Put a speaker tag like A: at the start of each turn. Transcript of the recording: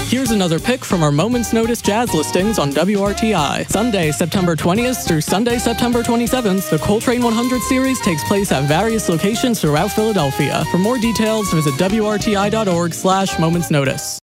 A: Here's another pick from our Moments Notice jazz listings on WRTI. Sunday, September 20th through Sunday, September 27th, the Coltrane 100 series takes place at various locations throughout Philadelphia. For more details, visit WRTI.org/momentsnotice.